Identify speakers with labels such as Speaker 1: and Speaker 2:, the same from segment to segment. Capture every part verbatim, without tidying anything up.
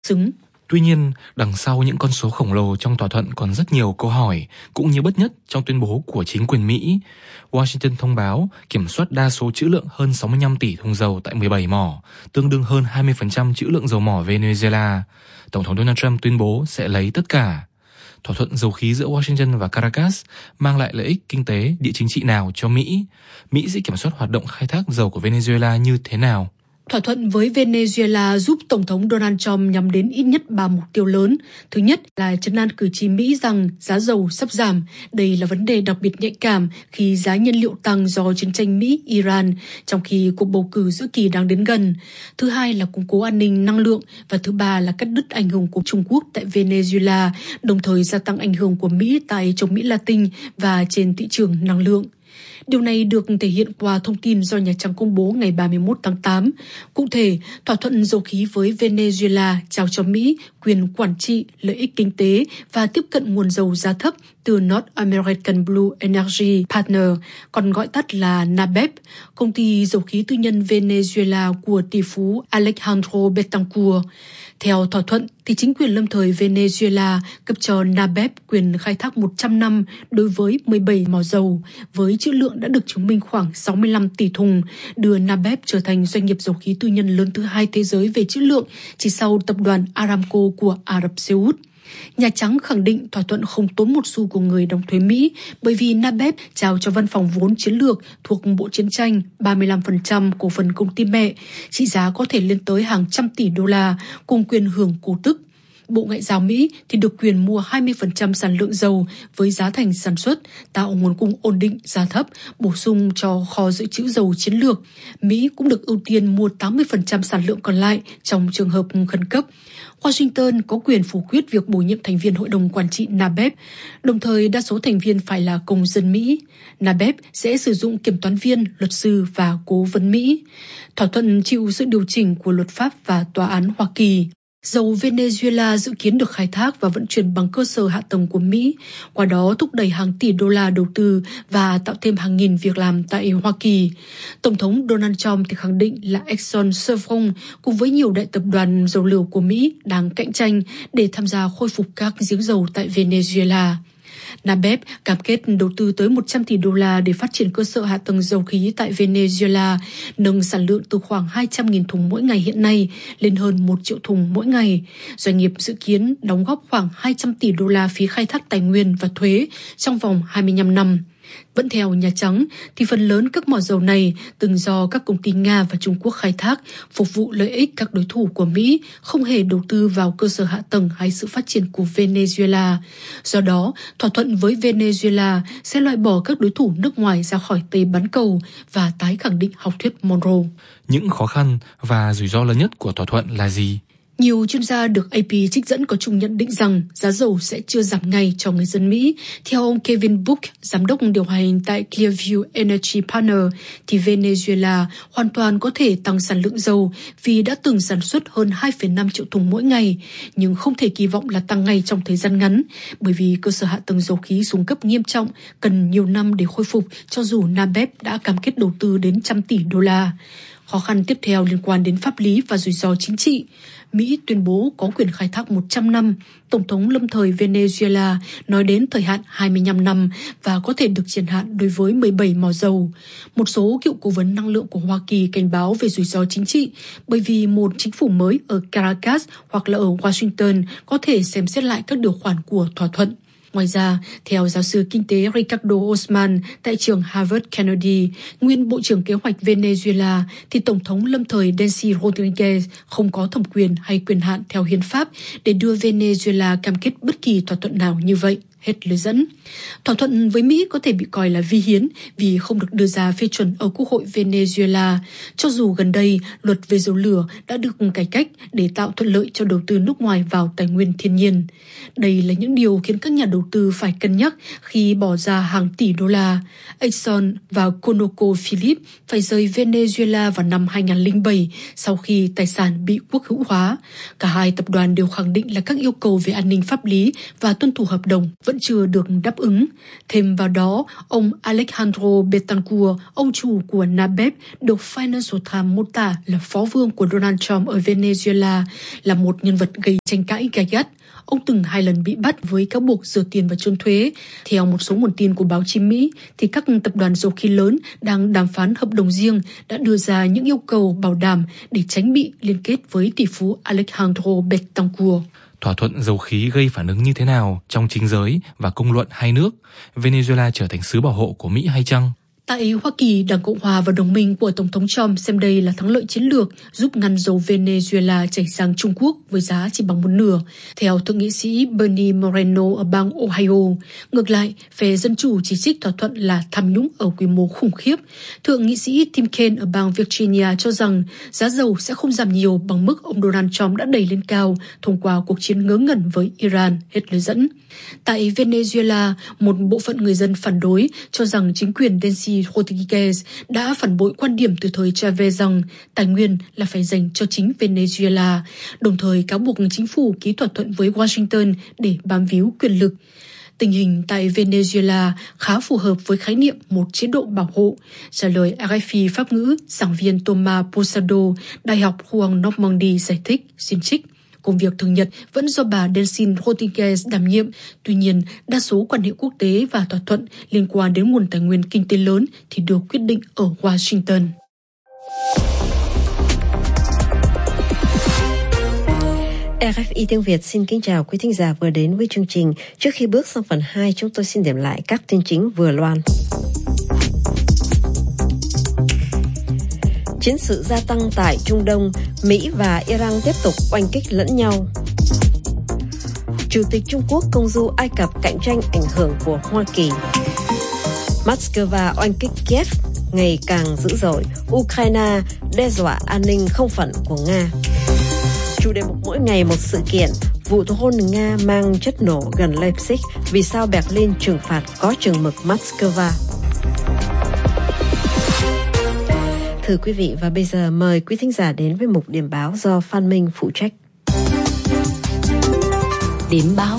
Speaker 1: xứng.
Speaker 2: Tuy nhiên, đằng sau những con số khổng lồ trong thỏa thuận còn rất nhiều câu hỏi, cũng như bất nhất trong tuyên bố của chính quyền Mỹ. Washington thông báo kiểm soát đa số trữ lượng hơn sáu mươi lăm tỷ thùng dầu tại mười bảy mỏ, tương đương hơn hai mươi phần trăm trữ lượng dầu mỏ Venezuela. Tổng thống Donald Trump tuyên bố sẽ lấy tất cả. Thỏa thuận dầu khí giữa Washington và Caracas mang lại lợi ích kinh tế, địa chính trị nào cho Mỹ? Mỹ sẽ kiểm soát hoạt động khai thác dầu của Venezuela như thế nào?
Speaker 1: Thỏa thuận với Venezuela giúp Tổng thống Donald Trump nhắm đến ít nhất ba mục tiêu lớn. Thứ nhất là trấn an cử tri Mỹ rằng giá dầu sắp giảm. Đây là vấn đề đặc biệt nhạy cảm khi giá nhiên liệu tăng do chiến tranh Mỹ-Iran, trong khi cuộc bầu cử giữa kỳ đang đến gần. Thứ hai là củng cố an ninh năng lượng. Và thứ ba là cắt đứt ảnh hưởng của Trung Quốc tại Venezuela, đồng thời gia tăng ảnh hưởng của Mỹ tại châu Mỹ Latin và trên thị trường năng lượng. Điều này được thể hiện qua thông tin do Nhà Trắng công bố ngày ba mươi mốt tháng tám. Cụ thể, thỏa thuận dầu khí với Venezuela trao cho Mỹ quyền quản trị, lợi ích kinh tế và tiếp cận nguồn dầu giá thấp từ North American Blue Energy Partner, còn gọi tắt là NABEP, công ty dầu khí tư nhân Venezuela của tỷ phú Alejandro Betancourt. Theo thỏa thuận, thì chính quyền lâm thời Venezuela cấp cho NABEP quyền khai thác một trăm năm đối với mười bảy mỏ dầu, với trữ lượng đã được chứng minh khoảng sáu mươi lăm tỷ thùng, đưa NABEP trở thành doanh nghiệp dầu khí tư nhân lớn thứ hai thế giới về trữ lượng, chỉ sau tập đoàn Aramco của Ả Rập Xê Út. Nhà Trắng khẳng định thỏa thuận không tốn một xu của người đóng thuế Mỹ, bởi vì NABEP trao cho văn phòng vốn chiến lược thuộc Bộ Chiến tranh ba mươi lăm phần trăm cổ phần công ty mẹ, trị giá có thể lên tới hàng trăm tỷ đô la, cùng quyền hưởng cổ tức. Bộ Ngoại giao Mỹ thì được quyền mua hai mươi phần trăm sản lượng dầu với giá thành sản xuất, tạo nguồn cung ổn định, giá thấp, bổ sung cho kho dự trữ dầu chiến lược. Mỹ cũng được ưu tiên mua tám mươi phần trăm sản lượng còn lại trong trường hợp khẩn cấp. Washington có quyền phủ quyết việc bổ nhiệm thành viên hội đồng quản trị NABEP, đồng thời đa số thành viên phải là công dân Mỹ. NABEP sẽ sử dụng kiểm toán viên, luật sư và cố vấn Mỹ. Thỏa thuận chịu sự điều chỉnh của luật pháp và tòa án Hoa Kỳ. Dầu Venezuela dự kiến được khai thác và vận chuyển bằng cơ sở hạ tầng của Mỹ, qua đó thúc đẩy hàng tỷ đô la đầu tư và tạo thêm hàng nghìn việc làm tại Hoa Kỳ. Tổng thống Donald Trump thì khẳng định là Exxon Chevron cùng với nhiều đại tập đoàn dầu lửa của Mỹ đang cạnh tranh để tham gia khôi phục các giếng dầu tại Venezuela. NABEP cam kết đầu tư tới một trăm tỷ đô la để phát triển cơ sở hạ tầng dầu khí tại Venezuela, nâng sản lượng từ khoảng hai trăm nghìn thùng mỗi ngày hiện nay lên hơn một triệu thùng mỗi ngày. Doanh nghiệp dự kiến đóng góp khoảng hai trăm tỷ đô la phí khai thác tài nguyên và thuế trong vòng hai mươi lăm năm. Vẫn theo Nhà Trắng, thì phần lớn các mỏ dầu này từng do các công ty Nga và Trung Quốc khai thác, phục vụ lợi ích các đối thủ của Mỹ, không hề đầu tư vào cơ sở hạ tầng hay sự phát triển của Venezuela. Do đó, thỏa thuận với Venezuela sẽ loại bỏ các đối thủ nước ngoài ra khỏi Tây bán cầu và tái khẳng định học thuyết Monroe.
Speaker 2: Những khó khăn và rủi ro lớn nhất của thỏa thuận là gì?
Speaker 1: Nhiều chuyên gia được a pê trích dẫn có chung nhận định rằng giá dầu sẽ chưa giảm ngay cho người dân Mỹ. Theo ông Kevin Book, giám đốc điều hành tại Clearview Energy Partner, thì Venezuela hoàn toàn có thể tăng sản lượng dầu vì đã từng sản xuất hơn hai phẩy năm triệu thùng mỗi ngày, nhưng không thể kỳ vọng là tăng ngay trong thời gian ngắn, bởi vì cơ sở hạ tầng dầu khí xuống cấp nghiêm trọng, cần nhiều năm để khôi phục cho dù NABEP đã cam kết đầu tư đến trăm tỷ đô la. Khó khăn tiếp theo liên quan đến pháp lý và rủi ro chính trị. Mỹ tuyên bố có quyền khai thác một trăm năm, Tổng thống lâm thời Venezuela nói đến thời hạn hai mươi lăm năm và có thể được triển hạn đối với mười bảy mỏ dầu. Một số cựu cố vấn năng lượng của Hoa Kỳ cảnh báo về rủi ro chính trị bởi vì một chính phủ mới ở Caracas hoặc là ở Washington có thể xem xét lại các điều khoản của thỏa thuận. Ngoài ra, theo giáo sư kinh tế Ricardo Osman tại trường Harvard Kennedy, nguyên Bộ trưởng Kế hoạch Venezuela, thì Tổng thống lâm thời Delcy Rodriguez không có thẩm quyền hay quyền hạn theo hiến pháp để đưa Venezuela cam kết bất kỳ thỏa thuận nào như vậy. Hết lời dẫn. Thỏa thuận với Mỹ có thể bị coi là vi hiến vì không được đưa ra phê chuẩn ở Quốc hội Venezuela, cho dù gần đây luật về dầu lửa đã được cải cách để tạo thuận lợi cho đầu tư nước ngoài vào tài nguyên thiên nhiên. Đây là những điều khiến các nhà đầu tư phải cân nhắc khi bỏ ra hàng tỷ đô la. Exxon và ConocoPhillips phải rời Venezuela vào năm hai không không bảy sau khi tài sản bị quốc hữu hóa. Cả hai tập đoàn đều khẳng định là các yêu cầu về an ninh pháp lý và tuân thủ hợp đồng vẫn vẫn chưa được đáp ứng. Thêm vào đó, ông Alejandro Betancourt, ông chủ của Nabep, được Financial Times mô tả là phó vương của Donald Trump ở Venezuela, là một nhân vật gây tranh cãi gay gắt. Ông từng hai lần bị bắt với cáo buộc rửa tiền và trốn thuế. Theo một số nguồn tin của báo chí Mỹ, thì các tập đoàn dầu khí lớn đang đàm phán hợp đồng riêng đã đưa ra những yêu cầu bảo đảm để tránh bị liên kết với tỷ phú Alejandro Betancourt.
Speaker 2: Thỏa thuận dầu khí gây phản ứng như thế nào trong chính giới và công luận hai nước? Venezuela trở thành xứ bảo hộ của Mỹ hay chăng?
Speaker 1: Tại Hoa Kỳ, Đảng Cộng hòa và đồng minh của Tổng thống Trump xem đây là thắng lợi chiến lược giúp ngăn dầu Venezuela chảy sang Trung Quốc với giá chỉ bằng một nửa, theo thượng nghị sĩ Bernie Moreno ở bang Ohio. Ngược lại, phe Dân chủ chỉ trích thỏa thuận là tham nhũng ở quy mô khủng khiếp. Thượng nghị sĩ Tim Kaine ở bang Virginia cho rằng giá dầu sẽ không giảm nhiều bằng mức ông Donald Trump đã đẩy lên cao thông qua cuộc chiến ngớ ngẩn với Iran, hết lời dẫn. Tại Venezuela, một bộ phận người dân phản đối cho rằng chính quyền Delcy Rodriguez đã phản bội quan điểm từ thời Chavez rằng tài nguyên là phải dành cho chính Venezuela, đồng thời cáo buộc chính phủ ký thỏa thuận với Washington để bám víu quyền lực. Tình hình tại Venezuela khá phù hợp với khái niệm một chế độ bảo hộ, trả lời rờ ép i Pháp ngữ, giảng viên Thomas Posado, Đại học Juan Normandy giải thích, xin trích. Công việc thường nhật vẫn do bà Delcy Rodriguez đảm nhiệm, tuy nhiên đa số quan hệ quốc tế và thỏa thuận liên quan đến nguồn tài nguyên kinh tế lớn thì được quyết định ở Washington.
Speaker 3: rờ ép i tiếng Việt xin kính chào quý thính giả vừa đến với chương trình. Trước khi bước sang phần hai, chúng tôi xin điểm lại các tin chính vừa loan. Chiến sự gia tăng tại Trung Đông, Mỹ và Iran tiếp tục oanh kích lẫn nhau. Chủ tịch Trung Quốc công du Ai Cập cạnh tranh ảnh hưởng của Hoa Kỳ. Moscow oanh kích Kiev ngày càng dữ dội. Ukraine đe dọa an ninh không phận của Nga. Chủ đề mục mỗi ngày một sự kiện. Vụ hôn Nga mang chất nổ gần Leipzig. Vì sao Berlin trừng phạt có chừng mực Moscow? Thưa quý vị, và bây giờ mời quý thính giả đến với mục điểm báo do Phan Minh phụ trách.
Speaker 1: Điểm báo.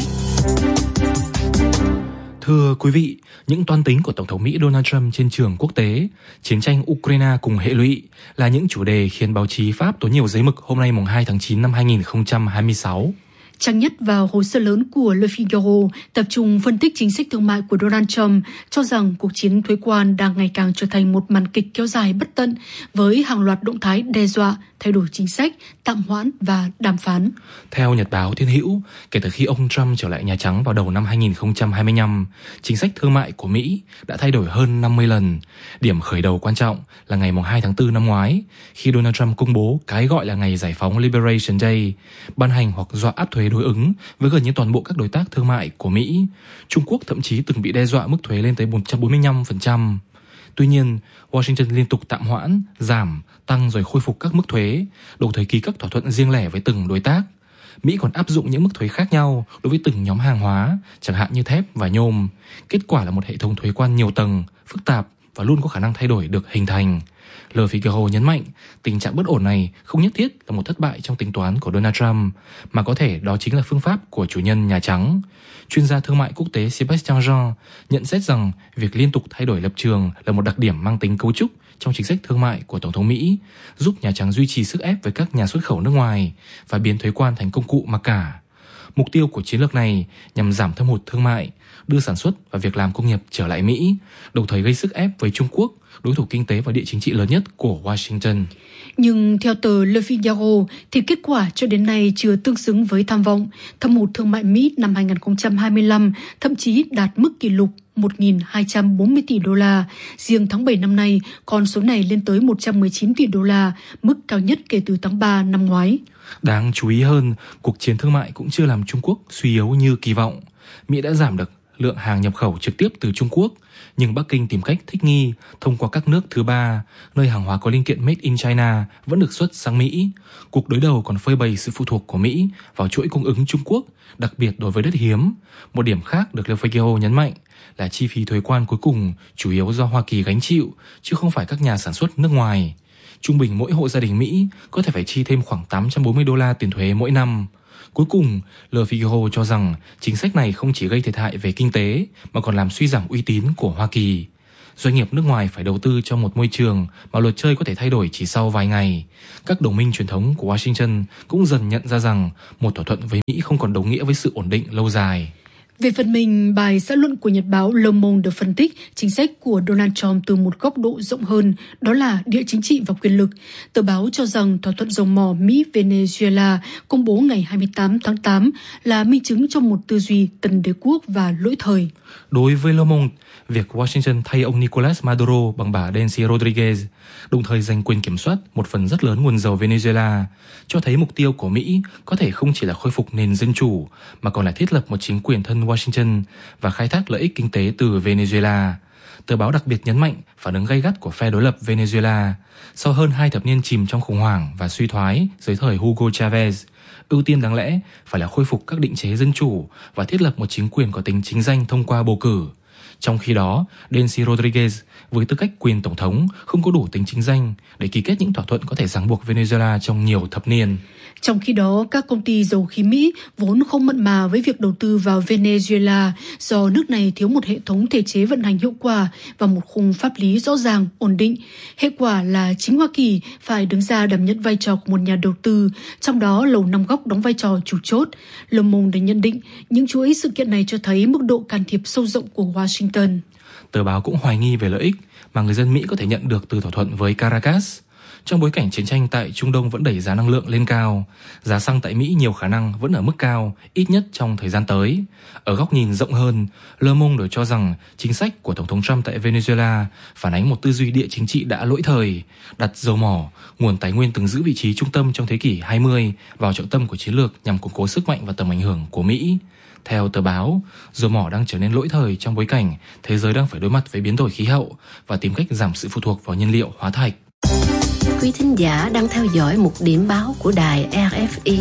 Speaker 2: Thưa quý vị, những toan tính của Tổng thống Mỹ Donald Trump trên trường quốc tế, chiến tranh Ukraine cùng hệ lụy là những chủ đề khiến báo chí Pháp tốn nhiều giấy mực hôm nay mùng hai tháng chín năm hai nghìn không trăm hai mươi sáu.
Speaker 1: Trang nhất và hồ sơ lớn của Le Figaro tập trung phân tích chính sách thương mại của Donald Trump, cho rằng cuộc chiến thuế quan đang ngày càng trở thành một màn kịch kéo dài bất tận với hàng loạt động thái đe dọa, thay đổi chính sách, tạm hoãn và đàm phán.
Speaker 2: Theo Nhật báo Thiên hữu, kể từ khi ông Trump trở lại Nhà Trắng vào đầu năm hai nghìn không trăm hai mươi lăm, chính sách thương mại của Mỹ đã thay đổi hơn năm mươi lần. Điểm khởi đầu quan trọng là ngày hai tháng tư năm ngoái, khi Donald Trump công bố cái gọi là ngày giải phóng Liberation Day, ban hành hoặc dọa áp thuế đối ứng với gần như toàn bộ các đối tác thương mại của Mỹ. Trung Quốc thậm chí từng bị đe dọa mức thuế lên tới một trăm bốn mươi lăm phần trăm. Tuy nhiên, Washington liên tục tạm hoãn, giảm, tăng rồi khôi phục các mức thuế, đồng thời ký các thỏa thuận riêng lẻ với từng đối tác. Mỹ còn áp dụng những mức thuế khác nhau đối với từng nhóm hàng hóa, chẳng hạn như thép và nhôm. Kết quả là một hệ thống thuế quan nhiều tầng, phức tạp và luôn có khả năng thay đổi được hình thành. Le Figaro nhấn mạnh, tình trạng bất ổn này không nhất thiết là một thất bại trong tính toán của Donald Trump, mà có thể đó chính là phương pháp của chủ nhân Nhà Trắng. Chuyên gia thương mại quốc tế Sébastien Jean nhận xét rằng việc liên tục thay đổi lập trường là một đặc điểm mang tính cấu trúc trong chính sách thương mại của Tổng thống Mỹ, giúp Nhà Trắng duy trì sức ép với các nhà xuất khẩu nước ngoài và biến thuế quan thành công cụ mặc cả. Mục tiêu của chiến lược này nhằm giảm thâm hụt thương mại, đưa sản xuất và việc làm công nghiệp trở lại Mỹ, đồng thời gây sức ép với Trung Quốc, đối thủ kinh tế và địa chính trị lớn nhất của Washington.
Speaker 1: Nhưng theo tờ Le Figaro thì kết quả cho đến nay chưa tương xứng với tham vọng. Thâm hụt thương mại Mỹ năm hai nghìn không trăm hai mươi lăm thậm chí đạt mức kỷ lục một nghìn hai trăm bốn mươi tỷ đô la. Riêng tháng bảy năm nay, con số này lên tới một trăm mười chín tỷ đô la, mức cao nhất kể từ tháng ba năm ngoái.
Speaker 2: Đáng chú ý hơn, cuộc chiến thương mại cũng chưa làm Trung Quốc suy yếu như kỳ vọng. Mỹ đã giảm được lượng hàng nhập khẩu trực tiếp từ Trung Quốc, nhưng Bắc Kinh tìm cách thích nghi thông qua các nước thứ ba, nơi hàng hóa có linh kiện Made in China vẫn được xuất sang Mỹ. Cuộc đối đầu còn phơi bày sự phụ thuộc của Mỹ vào chuỗi cung ứng Trung Quốc, đặc biệt đối với đất hiếm. Một điểm khác được Le Figaro nhấn mạnh là chi phí thuế quan cuối cùng chủ yếu do Hoa Kỳ gánh chịu, chứ không phải các nhà sản xuất nước ngoài. Trung bình mỗi hộ gia đình Mỹ có thể phải chi thêm khoảng tám trăm bốn mươi đô la tiền thuế mỗi năm. Cuối cùng, Le Figaro cho rằng chính sách này không chỉ gây thiệt hại về kinh tế mà còn làm suy giảm uy tín của Hoa Kỳ. Doanh nghiệp nước ngoài phải đầu tư cho một môi trường mà luật chơi có thể thay đổi chỉ sau vài ngày. Các đồng minh truyền thống của Washington cũng dần nhận ra rằng một thỏa thuận với Mỹ không còn đồng nghĩa với sự ổn định lâu dài.
Speaker 1: Về phần mình, bài xã luận của nhật báo Le Monde được phân tích chính sách của Donald Trump từ một góc độ rộng hơn, đó là địa chính trị và quyền lực. Tờ báo cho rằng thỏa thuận dầu mỏ Mỹ-Venezuela công bố ngày hai mươi tám tháng tám là minh chứng cho một tư duy tần đế quốc và lỗi thời.
Speaker 2: Đối với Le Monde, việc Washington thay ông Nicolas Maduro bằng bà Delcy Rodriguez, đồng thời giành quyền kiểm soát một phần rất lớn nguồn dầu Venezuela, cho thấy mục tiêu của Mỹ có thể không chỉ là khôi phục nền dân chủ, mà còn là thiết lập một chính quyền thân Washington và khai thác lợi ích kinh tế từ Venezuela. Tờ báo đặc biệt nhấn mạnh phản ứng gay gắt của phe đối lập Venezuela. Sau hơn hai thập niên chìm trong khủng hoảng và suy thoái dưới thời Hugo Chavez, ưu tiên đáng lẽ phải là khôi phục các định chế dân chủ và thiết lập một chính quyền có tính chính danh thông qua bầu cử. Trong khi đó, Delcy Rodriguez với tư cách quyền tổng thống không có đủ tính chính danh để ký kết những thỏa thuận có thể ràng buộc Venezuela trong nhiều thập niên.
Speaker 1: Trong khi đó, các công ty dầu khí Mỹ vốn không mặn mà với việc đầu tư vào Venezuela do nước này thiếu một hệ thống thể chế vận hành hiệu quả và một khung pháp lý rõ ràng, ổn định. Hệ quả là chính Hoa Kỳ phải đứng ra đảm nhận vai trò của một nhà đầu tư, trong đó Lầu Năm Góc đóng vai trò chủ chốt. Le Monde nhận định những chuỗi sự kiện này cho thấy mức độ can thiệp sâu rộng của Washington.
Speaker 2: Tờ báo cũng hoài nghi về lợi ích mà người dân Mỹ có thể nhận được từ thỏa thuận với Caracas. Trong bối cảnh chiến tranh tại Trung Đông vẫn đẩy giá năng lượng lên cao, giá xăng tại Mỹ nhiều khả năng vẫn ở mức cao, ít nhất trong thời gian tới. Ở góc nhìn rộng hơn, Le Monde cho rằng chính sách của Tổng thống Trump tại Venezuela phản ánh một tư duy địa chính trị đã lỗi thời, đặt dầu mỏ, nguồn tài nguyên từng giữ vị trí trung tâm trong thế kỷ hai mươi, vào trọng tâm của chiến lược nhằm củng cố sức mạnh và tầm ảnh hưởng của Mỹ. Theo tờ báo, dầu mỏ đang trở nên lỗi thời trong bối cảnh thế giới đang phải đối mặt với biến đổi khí hậu và tìm cách giảm sự phụ thuộc vào nhiên liệu hóa thạch.
Speaker 4: Quý thính giả đang theo dõi một điểm báo của đài rờ ép i.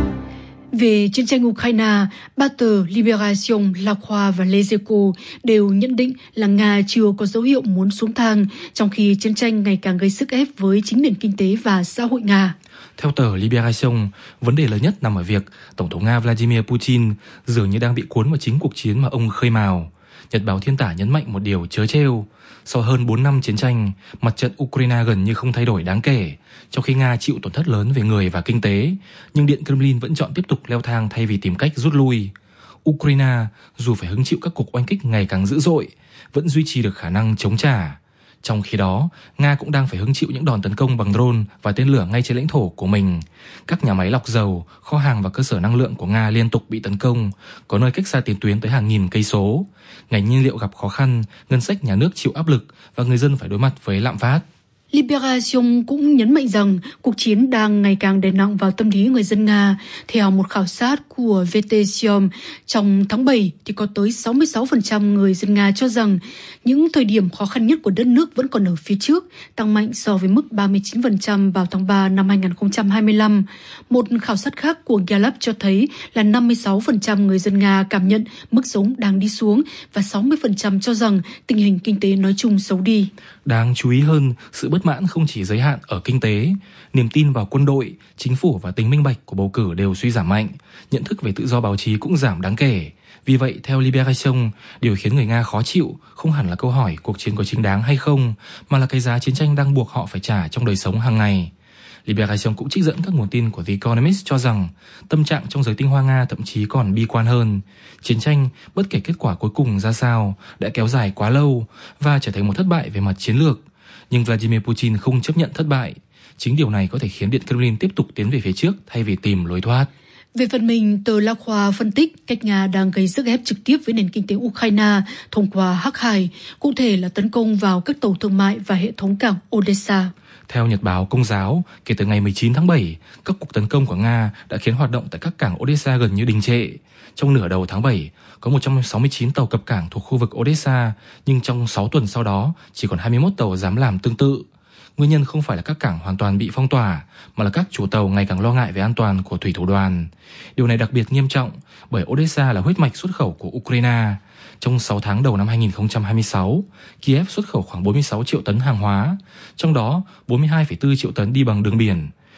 Speaker 1: Về chiến tranh Ukraine, ba tờ Libération, La Croix và Les Echos đều nhận định là Nga chưa có dấu hiệu muốn xuống thang, trong khi chiến tranh ngày càng gây sức ép với chính nền kinh tế và xã hội Nga.
Speaker 2: Theo tờ Libération, vấn đề lớn nhất nằm ở việc Tổng thống Nga Vladimir Putin dường như đang bị cuốn vào chính cuộc chiến mà ông khơi mào. Nhật báo Thiên Tả nhấn mạnh một điều trớ trêu. Sau hơn bốn năm chiến tranh, mặt trận Ukraine gần như không thay đổi đáng kể, trong khi Nga chịu tổn thất lớn về người và kinh tế, nhưng Điện Kremlin vẫn chọn tiếp tục leo thang thay vì tìm cách rút lui. Ukraine, dù phải hứng chịu các cuộc oanh kích ngày càng dữ dội, vẫn duy trì được khả năng chống trả. Trong khi đó, Nga cũng đang phải hứng chịu những đòn tấn công bằng drone và tên lửa ngay trên lãnh thổ của mình. Các nhà máy lọc dầu, kho hàng và cơ sở năng lượng của Nga liên tục bị tấn công, có nơi cách xa tiền tuyến tới hàng nghìn cây số. Ngành nhiên liệu gặp khó khăn, ngân sách nhà nước chịu áp lực và người dân phải đối mặt với lạm phát.
Speaker 1: Libération cũng nhấn mạnh rằng cuộc chiến đang ngày càng đè nặng vào tâm lý người dân Nga. Theo một khảo sát của Vetesium, trong tháng bảy thì có tới sáu mươi sáu phần trăm người dân Nga cho rằng những thời điểm khó khăn nhất của đất nước vẫn còn ở phía trước, tăng mạnh so với mức ba mươi chín phần trăm vào tháng ba năm hai không hai lăm. Một khảo sát khác của Gallup cho thấy là năm mươi sáu phần trăm người dân Nga cảm nhận mức sống đang đi xuống và sáu mươi phần trăm cho rằng tình hình kinh tế nói chung xấu đi.
Speaker 2: Đáng chú ý hơn, sự bất mãn không chỉ giới hạn ở kinh tế, niềm tin vào quân đội, chính phủ và tính minh bạch của bầu cử đều suy giảm mạnh, nhận thức về tự do báo chí cũng giảm đáng kể. Vì vậy, theo Libération, điều khiến người Nga khó chịu không hẳn là câu hỏi cuộc chiến có chính đáng hay không, mà là cái giá chiến tranh đang buộc họ phải trả trong đời sống hàng ngày. Libération cũng trích dẫn các nguồn tin của The Economist cho rằng tâm trạng trong giới tinh hoa Nga thậm chí còn bi quan hơn. Chiến tranh, bất kể kết quả cuối cùng ra sao, đã kéo dài quá lâu và trở thành một thất bại về mặt chiến lược. Nhưng Vladimir Putin không chấp nhận thất bại. Chính điều này có thể khiến Điện Kremlin tiếp tục tiến về phía trước thay vì tìm lối thoát.
Speaker 1: Về phần mình, tờ La Croix phân tích cách Nga đang gây sức ép trực tiếp với nền kinh tế Ukraine thông qua Hắc Hải, cụ thể là tấn công vào các tàu thương mại và hệ thống cảng Odessa.
Speaker 2: Theo Nhật báo Công giáo, kể từ ngày mười chín tháng bảy, các cuộc tấn công của Nga đã khiến hoạt động tại các cảng Odessa gần như đình trệ. Trong nửa đầu tháng bảy, có một trăm sáu mươi chín tàu cập cảng thuộc khu vực Odessa, nhưng trong sáu tuần sau đó, chỉ còn hai mươi mốt tàu dám làm tương tự. Nguyên nhân không phải là các cảng hoàn toàn bị phong tỏa, mà là các chủ tàu ngày càng lo ngại về an toàn của thủy thủ đoàn. Điều này đặc biệt nghiêm trọng bởi Odessa là huyết mạch xuất khẩu của Ukraine. Trong sáu tháng đầu năm hai không hai sáu, Kiev xuất khẩu khoảng bốn mươi sáu triệu tấn hàng hóa, trong đó bốn mươi hai phẩy bốn triệu tấn đi bằng đường biển.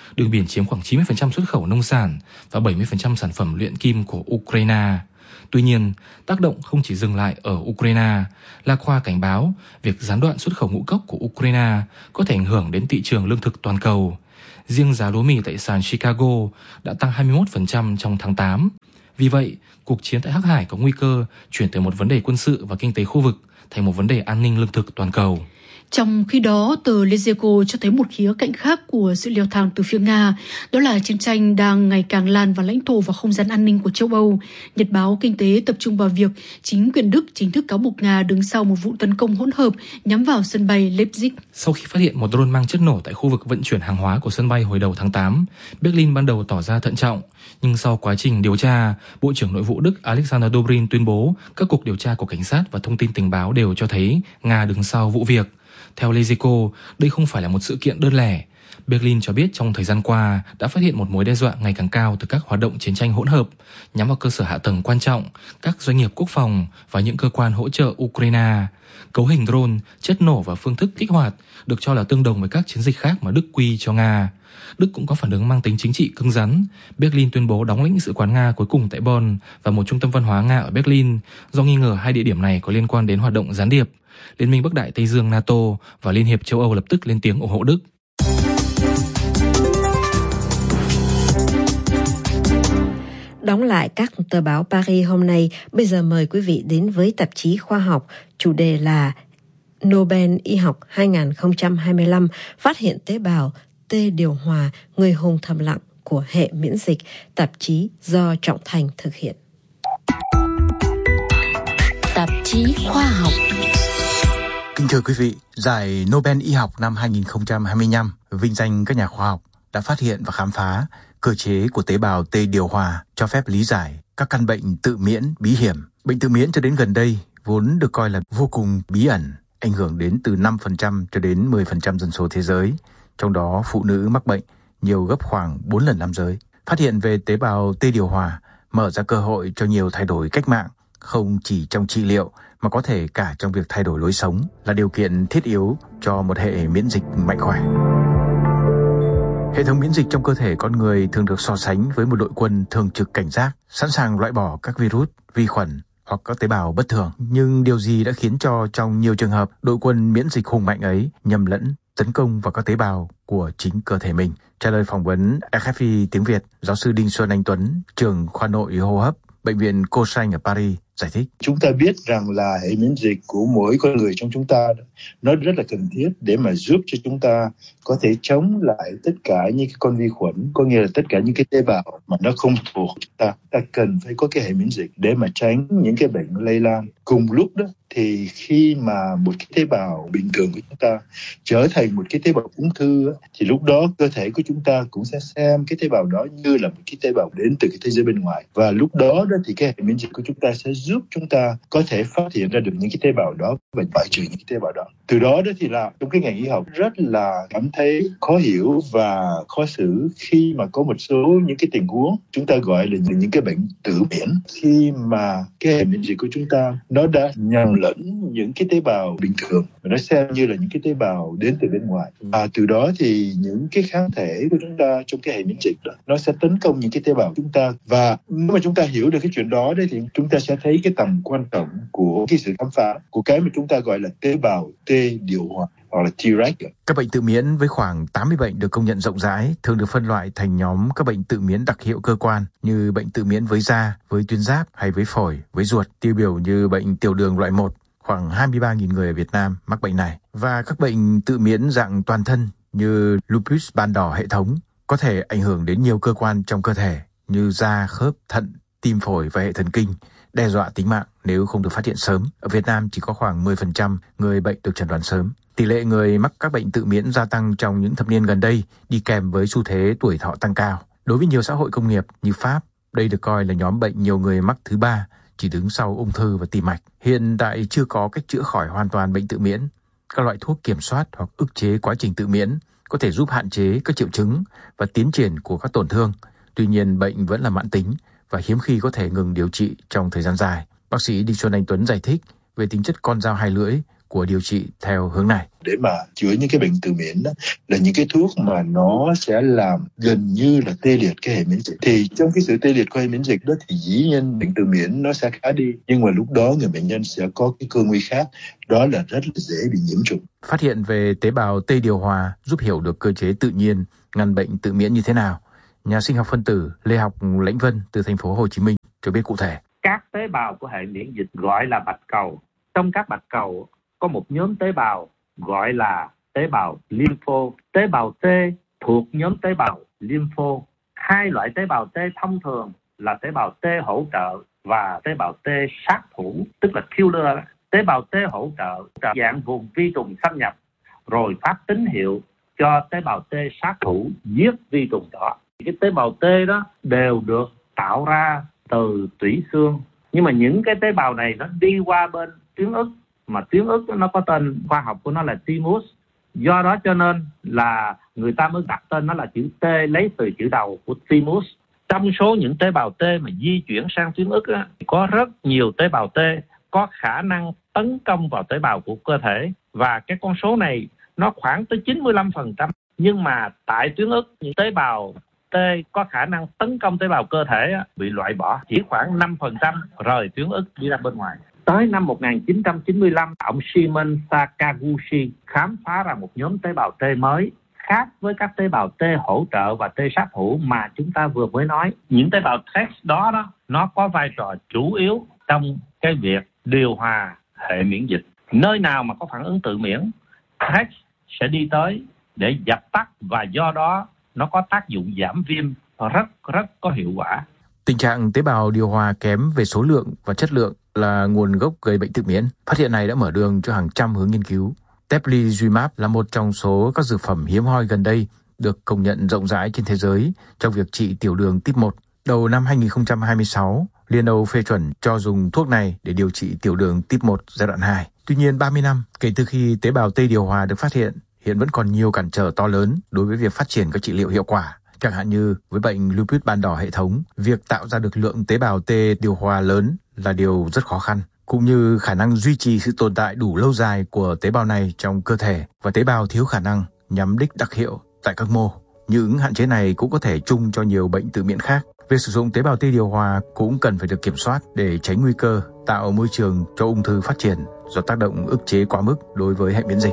Speaker 2: Đường biển chiếm khoảng chín mươi phần trăm xuất khẩu nông sản và bảy mươi phần trăm sản phẩm luyện kim của Ukraine. Tuy nhiên, tác động không chỉ dừng lại ở Ukraine. Lacroix cảnh báo việc gián đoạn xuất khẩu ngũ cốc của Ukraine có thể ảnh hưởng đến thị trường lương thực toàn cầu. Riêng giá lúa mì tại sàn Chicago đã tăng hai mươi mốt phần trăm trong tháng tám. Vì vậy, cuộc chiến tại Hắc Hải có nguy cơ chuyển từ một vấn đề quân sự và kinh tế khu vực thành một vấn đề an ninh lương thực toàn cầu.
Speaker 1: Trong khi đó, tờ Lezeko cho thấy một khía cạnh khác của sự leo thang từ phía Nga, đó là chiến tranh đang ngày càng lan vào lãnh thổ và không gian an ninh của châu Âu. Nhật báo Kinh tế tập trung vào việc chính quyền Đức chính thức cáo buộc Nga đứng sau một vụ tấn công hỗn hợp nhắm vào sân bay Leipzig.
Speaker 2: Sau khi phát hiện một drone mang chất nổ tại khu vực vận chuyển hàng hóa của sân bay hồi đầu tháng tám, Berlin ban đầu tỏ ra thận trọng. Nhưng sau quá trình điều tra, Bộ trưởng Nội vụ Đức Alexander Dobrindt tuyên bố các cuộc điều tra của cảnh sát và thông tin tình báo đều cho thấy Nga đứng sau vụ việc. Theo Lezeko, đây không phải là một sự kiện đơn lẻ. Berlin cho biết trong thời gian qua đã phát hiện một mối đe dọa ngày càng cao từ các hoạt động chiến tranh hỗn hợp nhắm vào cơ sở hạ tầng quan trọng, các doanh nghiệp quốc phòng và những cơ quan hỗ trợ Ukraine. Cấu hình drone, chất nổ và phương thức kích hoạt được cho là tương đồng với các chiến dịch khác mà Đức quy cho Nga. Đức cũng có phản ứng mang tính chính trị cứng rắn. Berlin tuyên bố đóng lãnh sự quán Nga cuối cùng tại Bonn và một trung tâm văn hóa Nga ở Berlin do nghi ngờ hai địa điểm này có liên quan đến hoạt động gián điệp. Liên minh Bắc Đại Tây Dương NATO và Liên hiệp châu Âu lập tức lên tiếng ủng hộ Đức.
Speaker 3: Đóng lại các tờ báo Paris hôm nay, bây giờ mời quý vị đến với tạp chí khoa học, chủ đề là Nobel Y học hai không hai lăm phát hiện tế bào T điều hòa người hùng thầm lặng của hệ miễn dịch, tạp chí do Trọng Thành thực hiện.
Speaker 4: Tạp chí khoa học.
Speaker 5: Kính thưa quý vị, giải Nobel Y học năm hai không hai lăm vinh danh các nhà khoa học đã phát hiện và khám phá cơ chế của tế bào T điều hòa cho phép lý giải các căn bệnh tự miễn bí hiểm. Bệnh tự miễn cho đến gần đây vốn được coi là vô cùng bí ẩn, ảnh hưởng đến từ năm phần trăm cho đến mười phần trăm dân số thế giới, trong đó phụ nữ mắc bệnh nhiều gấp khoảng bốn lần nam giới. Phát hiện về tế bào T điều hòa mở ra cơ hội cho nhiều thay đổi cách mạng, không chỉ trong trị liệu mà có thể cả trong việc thay đổi lối sống, là điều kiện thiết yếu cho một hệ miễn dịch mạnh khỏe. Hệ thống miễn dịch trong cơ thể con người thường được so sánh với một đội quân thường trực cảnh giác, sẵn sàng loại bỏ các virus, vi khuẩn hoặc các tế bào bất thường. Nhưng điều gì đã khiến cho trong nhiều trường hợp đội quân miễn dịch hùng mạnh ấy nhầm lẫn tấn công vào các tế bào của chính cơ thể mình? Trả lời phỏng vấn rờ ép i tiếng Việt, giáo sư Đinh Xuân Anh Tuấn, trưởng khoa nội hô hấp, Bệnh viện Cochrane ở Paris, giải thích.
Speaker 6: Chúng ta biết rằng là hệ miễn dịch của mỗi con người trong chúng ta nó rất là cần thiết để mà giúp cho chúng ta có thể chống lại tất cả những cái con vi khuẩn, có nghĩa là tất cả những cái tế bào mà nó không thuộc chúng ta. Ta cần phải có cái hệ miễn dịch để mà tránh những cái bệnh lây lan. Cùng lúc đó thì khi mà một cái tế bào bình thường của chúng ta trở thành một cái tế bào ung thư thì lúc đó cơ thể của chúng ta cũng sẽ xem cái tế bào đó như là một cái tế bào đến từ cái thế giới bên ngoài, và lúc đó đó thì cái hệ miễn dịch của chúng ta sẽ giúp chúng ta có thể phát hiện ra được những cái tế bào đó và loại trừ những cái tế bào đó. Từ đó đó thì là trong cái ngành y học rất là cảm thấy khó hiểu và khó xử khi mà có một số những cái tình huống chúng ta gọi là những, những cái bệnh tự miễn, khi mà cái hệ miễn dịch của chúng ta nó đã nhầm lẫn những cái tế bào bình thường và nó xem như là những cái tế bào đến từ bên ngoài, và từ đó thì những cái kháng thể của chúng ta trong cái hệ miễn dịch đó nó sẽ tấn công những cái tế bào của chúng ta. Và nếu mà chúng ta hiểu được cái chuyện đó đấy thì chúng ta sẽ thấy cái tầm quan trọng của cái sự khám phá của cái mà chúng ta gọi là tế bào T điều hòa hoặc là T-Reg.
Speaker 5: Các bệnh tự miễn với khoảng tám mươi bệnh được công nhận rộng rãi thường được phân loại thành nhóm các bệnh tự miễn đặc hiệu cơ quan như bệnh tự miễn với da, với tuyến giáp hay với phổi, với ruột. Tiêu biểu như bệnh tiểu đường loại một, khoảng hai mươi ba nghìn người ở Việt Nam mắc bệnh này. Và các bệnh tự miễn dạng toàn thân như lupus ban đỏ hệ thống có thể ảnh hưởng đến nhiều cơ quan trong cơ thể như da, khớp, thận, tim phổi và hệ thần kinh, đe dọa tính mạng nếu không được phát hiện sớm. Ở Việt Nam chỉ có khoảng mười phần trăm người bệnh được chẩn đoán sớm. Tỷ lệ người mắc các bệnh tự miễn gia tăng trong những thập niên gần đây đi kèm với xu thế tuổi thọ tăng cao. Đối với nhiều xã hội công nghiệp như Pháp, đây được coi là nhóm bệnh nhiều người mắc thứ ba, chỉ đứng sau ung thư và tim mạch. Hiện tại chưa có cách chữa khỏi hoàn toàn bệnh tự miễn. Các loại thuốc kiểm soát hoặc ức chế quá trình tự miễn có thể giúp hạn chế các triệu chứng và tiến triển của các tổn thương. Tuy nhiên, bệnh vẫn là mãn tính và hiếm khi có thể ngừng điều trị trong thời gian dài. Bác sĩ Đinh Xuân Anh Tuấn giải thích về tính chất con dao hai lưỡi của điều trị theo hướng này.
Speaker 6: Để mà chữa những cái bệnh tự miễn đó là những cái thuốc mà nó sẽ làm gần như là tê liệt cái hệ miễn dịch. Thì trong cái sự tê liệt của hệ miễn dịch đó thì dĩ nhiên bệnh tự miễn nó sẽ khá đi, nhưng mà lúc đó người bệnh nhân sẽ có cái cơ nguy khác, đó là rất là dễ bị nhiễm trùng.
Speaker 5: Phát hiện về tế bào T điều hòa giúp hiểu được cơ chế tự nhiên ngăn bệnh tự miễn như thế nào. Nhà sinh học phân tử Lê Học Lãnh Vân từ thành phố Hồ Chí Minh cho biết cụ thể.
Speaker 7: Các tế bào của hệ miễn dịch gọi là bạch cầu. Trong các bạch cầu có một nhóm tế bào gọi là tế bào lympho. Tế bào T thuộc nhóm tế bào lympho. Hai loại tế bào T thông thường là tế bào T hỗ trợ và tế bào T sát thủ, tức là killer. Tế bào T hỗ trợ dạng vùng vi trùng xâm nhập rồi phát tín hiệu cho tế bào T sát thủ giết vi trùng đó. Cái tế bào T đó đều được tạo ra từ tủy xương, nhưng mà những cái tế bào này nó đi qua bên tuyến ức, mà tuyến ức nó có tên khoa học của nó là thymus. Do đó cho nên là người ta mới đặt tên nó là chữ T, lấy từ chữ đầu của thymus. Trong số những tế bào T mà di chuyển sang tuyến ức á, có rất nhiều tế bào T có khả năng tấn công vào tế bào của cơ thể, và cái con số này nó khoảng tới chín mươi lăm phần trăm. Nhưng mà tại tuyến ức, những tế bào T có khả năng tấn công tế bào cơ thể á, bị loại bỏ chỉ khoảng năm phần trăm rời tuyến ức đi ra bên ngoài. Tới năm một nghìn chín trăm chín mươi lăm, ông Shimon Sakaguchi khám phá ra một nhóm tế bào T mới khác với các tế bào T hỗ trợ và T sát thủ mà chúng ta vừa mới nói. Những tế bào T đó đó nó có vai trò chủ yếu trong cái việc điều hòa hệ miễn dịch. Nơi nào mà có phản ứng tự miễn, T sẽ đi tới để dập tắt, và do đó nó có tác dụng giảm viêm rất rất có hiệu quả.
Speaker 5: Tình trạng tế bào điều hòa kém về số lượng và chất lượng là nguồn gốc gây bệnh tự miễn. Phát hiện này đã mở đường cho hàng trăm hướng nghiên cứu. Teplizumab là một trong số các dược phẩm hiếm hoi gần đây được công nhận rộng rãi trên thế giới trong việc trị tiểu đường type một. Đầu năm hai nghìn không trăm hai mươi sáu, Liên Âu phê chuẩn cho dùng thuốc này để điều trị tiểu đường type một giai đoạn hai. Tuy nhiên, ba mươi năm kể từ khi tế bào T điều hòa được phát hiện, hiện vẫn còn nhiều cản trở to lớn đối với việc phát triển các trị liệu hiệu quả. Chẳng hạn như với bệnh lupus ban đỏ hệ thống, việc tạo ra được lượng tế bào T điều hòa lớn là điều rất khó khăn, cũng như khả năng duy trì sự tồn tại đủ lâu dài của tế bào này trong cơ thể, và tế bào thiếu khả năng nhắm đích đặc hiệu tại các mô. Những hạn chế này cũng có thể chung cho nhiều bệnh tự miễn khác. Việc sử dụng tế bào T điều hòa cũng cần phải được kiểm soát để tránh nguy cơ tạo môi trường cho ung thư phát triển do tác động ức chế quá mức đối với hệ miễn dịch.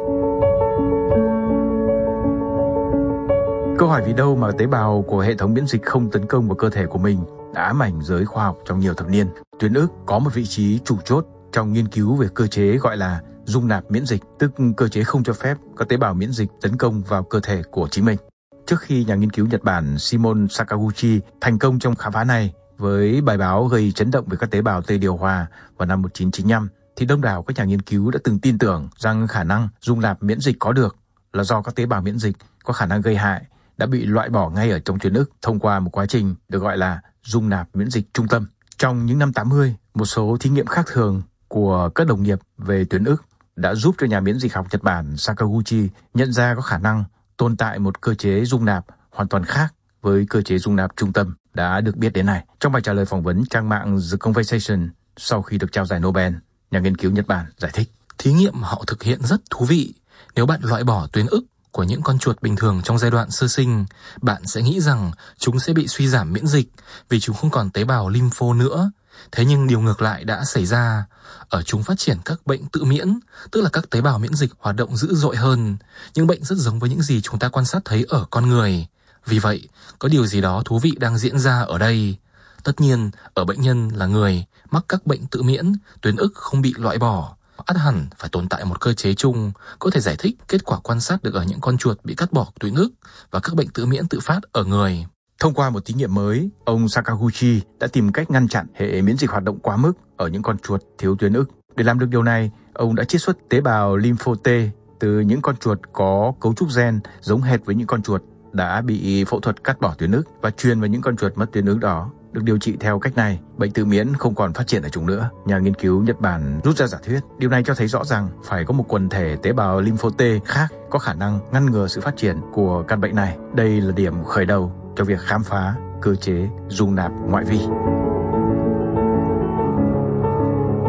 Speaker 5: Câu hỏi vì đâu mà tế bào của hệ thống miễn dịch không tấn công vào cơ thể của mình đã ám ảnh giới khoa học trong nhiều thập niên. Tuyến ức có một vị trí chủ chốt trong nghiên cứu về cơ chế gọi là dung nạp miễn dịch, tức cơ chế không cho phép các tế bào miễn dịch tấn công vào cơ thể của chính mình. Trước khi nhà nghiên cứu Nhật Bản Shimon Sakaguchi thành công trong khám phá này với bài báo gây chấn động về các tế bào T điều hòa vào năm một nghìn chín trăm chín mươi lăm, thì đông đảo các nhà nghiên cứu đã từng tin tưởng rằng khả năng dung nạp miễn dịch có được là do các tế bào miễn dịch có khả năng gây hại đã bị loại bỏ ngay ở trong tuyến ức thông qua một quá trình được gọi là dung nạp miễn dịch trung tâm. Trong những năm tám mươi, một số thí nghiệm khác thường của các đồng nghiệp về tuyến ức đã giúp cho nhà miễn dịch học Nhật Bản Sakaguchi nhận ra có khả năng tồn tại một cơ chế dung nạp hoàn toàn khác với cơ chế dung nạp trung tâm đã được biết đến này. Trong bài trả lời phỏng vấn trang mạng The Conversation sau khi được trao giải Nobel, nhà nghiên cứu Nhật Bản giải thích.
Speaker 2: Thí nghiệm họ thực hiện rất thú vị. Nếu bạn loại bỏ tuyến ức của những con chuột bình thường trong giai đoạn sơ sinh, bạn sẽ nghĩ rằng chúng sẽ bị suy giảm miễn dịch vì chúng không còn tế bào lympho nữa. Thế nhưng điều ngược lại đã xảy ra. Ở chúng phát triển các bệnh tự miễn, tức là các tế bào miễn dịch hoạt động dữ dội hơn. Những bệnh rất giống với những gì chúng ta quan sát thấy ở con người. Vì vậy, có điều gì đó thú vị đang diễn ra ở đây. Tất nhiên, ở bệnh nhân là người mắc các bệnh tự miễn, tuyến ức không bị loại bỏ. Ắt hẳn phải tồn tại một cơ chế chung có thể giải thích kết quả quan sát được ở những con chuột bị cắt bỏ tuyến ức và các bệnh tự miễn tự phát ở người.
Speaker 5: Thông qua một thí nghiệm mới, ông Sakaguchi đã tìm cách ngăn chặn hệ miễn dịch hoạt động quá mức ở những con chuột thiếu tuyến ức. Để làm được điều này, ông đã chiết xuất tế bào lympho T từ những con chuột có cấu trúc gen giống hệt với những con chuột đã bị phẫu thuật cắt bỏ tuyến ức và truyền vào những con chuột mất tuyến ức đó. Được điều trị theo cách này, bệnh tự miễn không còn phát triển ở chúng nữa. Nhà nghiên cứu Nhật Bản rút ra giả thuyết. Điều này cho thấy rõ rằng phải có một quần thể tế bào lympho T khác có khả năng ngăn ngừa sự phát triển của căn bệnh này. Đây là điểm khởi đầu cho việc khám phá cơ chế dung nạp ngoại vi.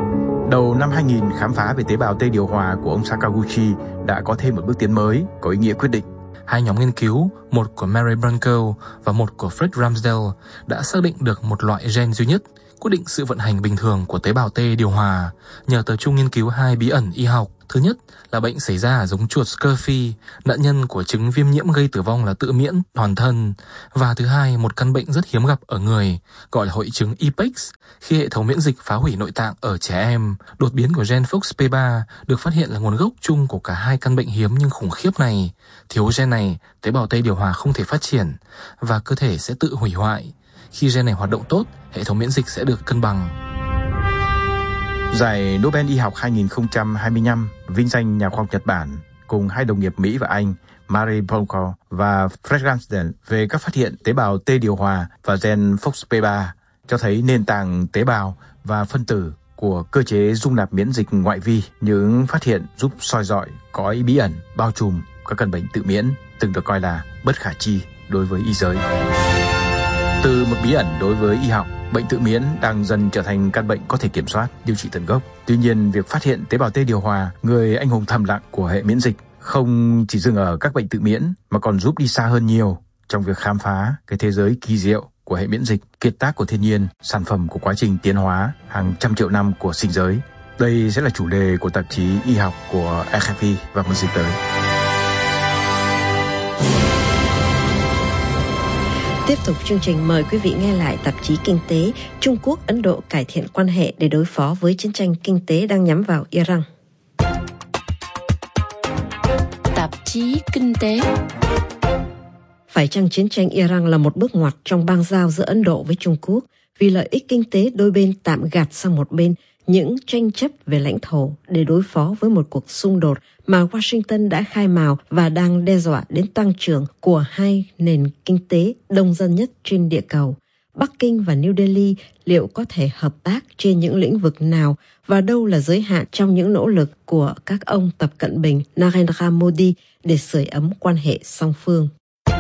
Speaker 5: Đầu năm hai nghìn, khám phá về tế bào T điều hòa của ông Sakaguchi đã có thêm một bước tiến mới có ý nghĩa quyết định.
Speaker 2: Hai nhóm nghiên cứu, một của Mary Branco và một của Fred Ramsdell, đã xác định được một loại gen duy nhất quyết định sự vận hành bình thường của tế bào T điều hòa nhờ tập trung nghiên cứu hai bí ẩn y học. Thứ nhất là bệnh xảy ra ở giống chuột Scurvy, nạn nhân của chứng viêm nhiễm gây tử vong là tự miễn toàn thân. Và thứ hai, một căn bệnh rất hiếm gặp ở người, gọi là hội chứng I P E X, khi hệ thống miễn dịch phá hủy nội tạng ở trẻ em. Đột biến của gen F O X P ba được phát hiện là nguồn gốc chung của cả hai căn bệnh hiếm nhưng khủng khiếp này. Thiếu gen này, tế bào T điều hòa không thể phát triển và cơ thể sẽ tự hủy hoại. Khi gen này hoạt động tốt, hệ thống miễn dịch sẽ được cân bằng.
Speaker 5: Giải Nobel Y học hai nghìn không trăm hai mươi lăm vinh danh nhà khoa học Nhật Bản cùng hai đồng nghiệp Mỹ và Anh Mary Branco và Fred Ramsdell về các phát hiện tế bào T điều hòa và gen F O X P ba, cho thấy nền tảng tế bào và phân tử của cơ chế dung nạp miễn dịch ngoại vi. Những phát hiện giúp soi rọi cõi bí ẩn bao trùm các căn bệnh tự miễn từng được coi là bất khả tri đối với y giới. Từ một bí ẩn đối với y học, bệnh tự miễn đang dần trở thành căn bệnh có thể kiểm soát, điều trị tận gốc. Tuy nhiên, việc phát hiện tế bào T điều hòa, người anh hùng thầm lặng của hệ miễn dịch, không chỉ dừng ở các bệnh tự miễn mà còn giúp đi xa hơn nhiều trong việc khám phá cái thế giới kỳ diệu của hệ miễn dịch, kiệt tác của thiên nhiên, sản phẩm của quá trình tiến hóa hàng trăm triệu năm của sinh giới. Đây sẽ là chủ đề của tạp chí y học của R F I vào một dịp tới.
Speaker 3: Tiếp tục chương trình, mời quý vị nghe lại tạp chí Kinh tế. Trung Quốc, Ấn Độ cải thiện quan hệ để đối phó với chiến tranh kinh tế đang nhắm vào Iran.
Speaker 4: Tạp chí Kinh tế.
Speaker 3: Phải chăng chiến tranh Iran là một bước ngoặt trong bang giao giữa Ấn Độ với Trung Quốc? Vì lợi ích kinh tế, đôi bên tạm gạt sang một bên những tranh chấp về lãnh thổ để đối phó với một cuộc xung đột mà Washington đã khai mào và đang đe dọa đến tăng trưởng của hai nền kinh tế đông dân nhất trên địa cầu. Bắc Kinh và New Delhi liệu có thể hợp tác trên những lĩnh vực nào và đâu là giới hạn trong những nỗ lực của các ông Tập Cận Bình, Narendra Modi để sưởi ấm quan hệ song phương?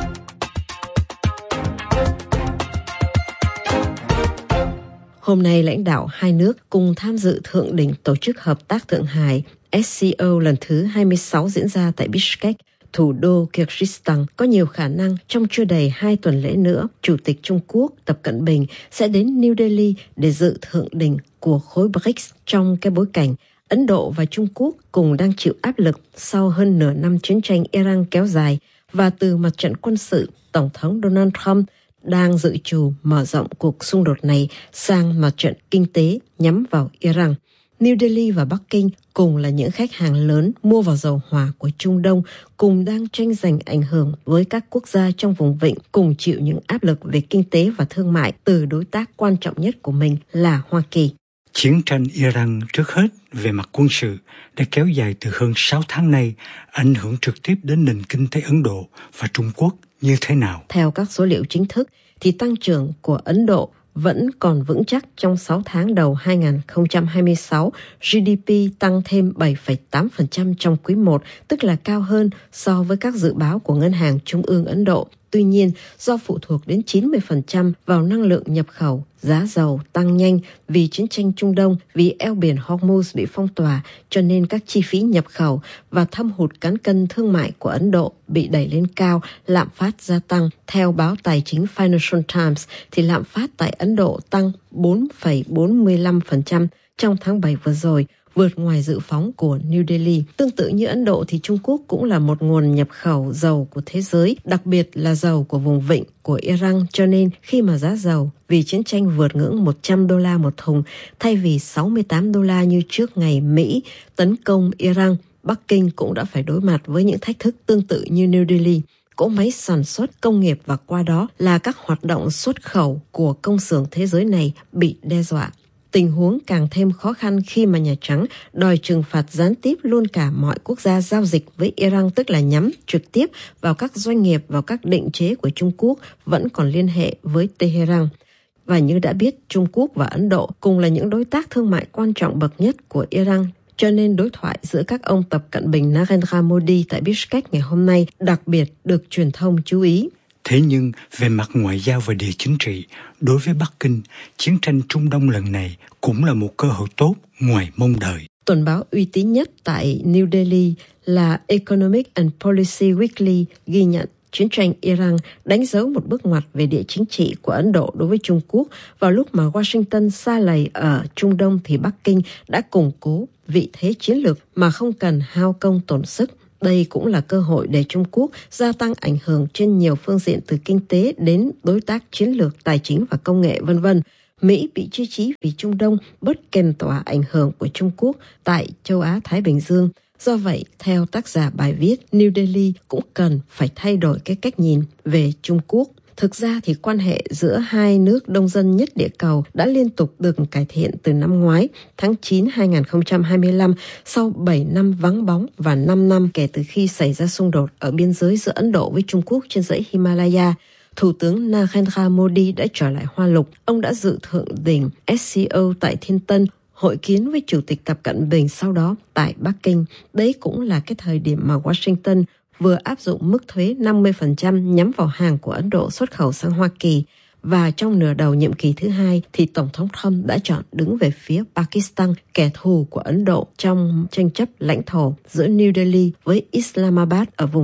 Speaker 3: Hôm nay, lãnh đạo hai nước cùng tham dự thượng đỉnh Tổ chức Hợp tác Thượng Hải S C O lần thứ hai mươi sáu diễn ra tại Bishkek, thủ đô Kyrgyzstan. Có nhiều khả năng trong chưa đầy hai tuần lễ nữa, Chủ tịch Trung Quốc Tập Cận Bình sẽ đến New Delhi để dự thượng đỉnh của khối B R I C S trong cái bối cảnh Ấn Độ và Trung Quốc cùng đang chịu áp lực sau hơn nửa năm chiến tranh Iran kéo dài, và từ mặt trận quân sự, Tổng thống Donald Trump đang dự trù mở rộng cuộc xung đột này sang mặt trận kinh tế nhắm vào Iran. New Delhi và Bắc Kinh cùng là những khách hàng lớn mua vào dầu hỏa của Trung Đông, cùng đang tranh giành ảnh hưởng với các quốc gia trong vùng vịnh, cùng chịu những áp lực về kinh tế và thương mại từ đối tác quan trọng nhất của mình là Hoa Kỳ.
Speaker 8: Chiến tranh Iran trước hết về mặt quân sự đã kéo dài từ hơn sáu tháng nay, ảnh hưởng trực tiếp đến nền kinh tế Ấn Độ và Trung Quốc như thế nào? Theo các số liệu chính thức thì tăng trưởng của Ấn Độ vẫn còn vững chắc. Trong sáu tháng đầu hai nghìn không trăm hai mươi sáu, G D P tăng thêm bảy phẩy tám phần trăm trong quý một, tức là cao hơn so với các dự báo của Ngân hàng Trung ương Ấn Độ. Tuy nhiên, do phụ thuộc đến chín mươi phần trăm vào năng lượng nhập khẩu, giá dầu tăng nhanh vì chiến tranh Trung Đông, vì eo biển Hormuz bị phong tỏa, cho nên các chi phí nhập khẩu và thâm hụt cán cân thương mại của Ấn Độ bị đẩy lên cao, lạm phát gia tăng. Theo báo tài chính Financial Times, thì lạm phát tại Ấn Độ tăng bốn phẩy bốn mươi lăm phần trăm trong tháng bảy vừa rồi, vượt ngoài dự phóng của New Delhi. Tương tự như Ấn Độ thì Trung Quốc cũng là một nguồn nhập khẩu dầu của thế giới, đặc biệt là dầu của vùng vịnh của Iran, cho nên khi mà giá dầu vì chiến tranh vượt ngưỡng một trăm đô la một thùng thay vì sáu mươi tám đô la như trước ngày Mỹ tấn công Iran, Bắc Kinh cũng đã phải đối mặt với những thách thức tương tự như New Delhi. Cỗ máy sản xuất, công nghiệp và qua đó là các hoạt động xuất khẩu của công xưởng thế giới này bị đe dọa. Tình huống càng thêm khó khăn khi mà Nhà Trắng đòi trừng phạt gián tiếp luôn cả mọi quốc gia giao dịch với Iran, tức là nhắm trực tiếp vào các doanh nghiệp, vào các định chế của Trung Quốc vẫn còn liên hệ với Tehran. Và như đã biết, Trung Quốc và Ấn Độ cùng là những đối tác thương mại quan trọng bậc nhất của Iran, cho nên đối thoại giữa các ông Tập Cận Bình, Narendra Modi tại Bishkek ngày hôm nay đặc biệt được truyền thông chú ý. Thế nhưng, về mặt ngoại giao và địa chính trị, đối với Bắc Kinh, chiến tranh Trung Đông lần này cũng là một cơ hội tốt ngoài mong đợi.
Speaker 3: Tuần báo uy tín nhất tại New Delhi là Economic and Policy Weekly ghi nhận chiến tranh Iran đánh dấu một bước ngoặt về địa chính trị của Ấn Độ đối với Trung Quốc. Vào lúc mà Washington sa lầy ở Trung Đông thì Bắc Kinh đã củng cố vị thế chiến lược mà không cần hao công tổn sức. Đây cũng là cơ hội để Trung Quốc gia tăng ảnh hưởng trên nhiều phương diện từ kinh tế đến đối tác chiến lược, tài chính và công nghệ vân vân. Mỹ bị chia trí vì Trung Đông bớt kèm tỏa ảnh hưởng của Trung Quốc tại châu Á-Thái Bình Dương. Do vậy, theo tác giả bài viết, New Delhi cũng cần phải thay đổi cái cách nhìn về Trung Quốc. Thực ra thì quan hệ giữa hai nước đông dân nhất địa cầu đã liên tục được cải thiện từ năm ngoái, tháng chín năm hai nghìn không trăm hai mươi lăm, sau bảy năm vắng bóng và năm năm kể từ khi xảy ra xung đột ở biên giới giữa Ấn Độ với Trung Quốc trên dãy Himalaya. Thủ tướng Narendra Modi đã trở lại Hoa Lục. Ông đã dự thượng đỉnh ét xê ô tại Thiên Tân, hội kiến với Chủ tịch Tập Cận Bình sau đó tại Bắc Kinh. Đấy cũng là cái thời điểm mà Washington vừa áp dụng mức thuế năm mươi phần trăm nhắm vào hàng của Ấn Độ xuất khẩu sang Hoa Kỳ. Và trong nửa đầu nhiệm kỳ thứ hai thì Tổng thống Trump đã chọn đứng về phía Pakistan, kẻ thù của Ấn Độ trong tranh chấp lãnh thổ giữa New Delhi với Islamabad ở vùng